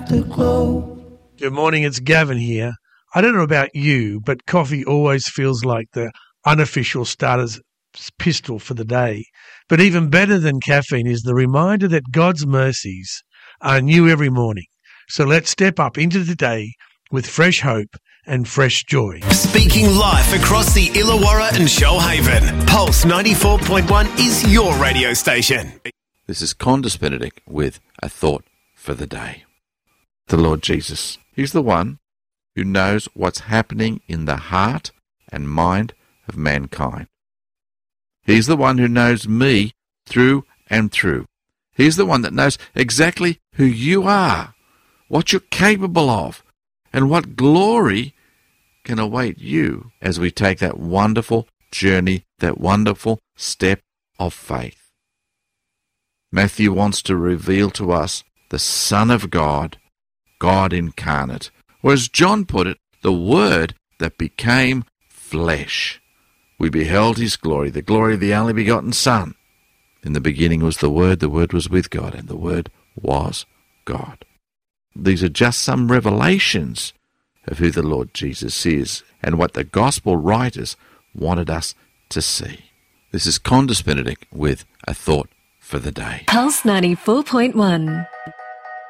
Afterglow. Good morning, it's Gavin here. I don't know about you, but coffee always feels like the unofficial starter's pistol for the day. But even better than caffeine is the reminder that God's mercies are new every morning. So let's step up into the day with fresh hope and fresh joy. Speaking life across the Illawarra and Shoalhaven, Pulse 94.1 is your radio station. This is Condis Benedict with a thought for the day. The Lord Jesus, He's the one who knows what's happening in the heart and mind of mankind. He's the one who knows me through and through. He's the one that knows exactly who you are, what you're capable of, and what glory can await you as we take that wonderful journey, that wonderful step of faith. Matthew wants to reveal to us the Son of God, God incarnate, or as John put it, the Word that became flesh. We beheld His glory, the glory of the only begotten Son. In the beginning was the Word was with God, and the Word was God. These are just some revelations of who the Lord Jesus is and what the Gospel writers wanted us to see. This is Condis Benedict with a thought for the day. Pulse 94.1.